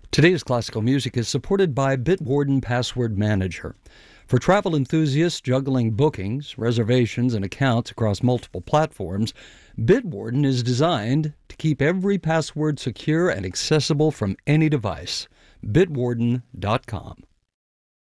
Today's classical music is supported by Bitwarden Password Manager. For travel enthusiasts juggling bookings, reservations, and accounts across multiple platforms, Bitwarden is designed to keep every password secure and accessible from any device. Bitwarden.com.